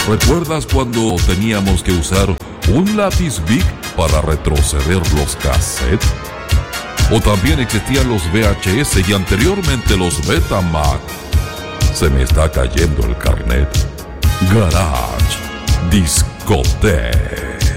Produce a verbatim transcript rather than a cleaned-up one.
¿Recuerdas cuando teníamos que usar un lápiz Bic para retroceder los cassettes? O también existían los V H S y anteriormente los Betamax. Se me está cayendo el carnet. Garage Discotheque.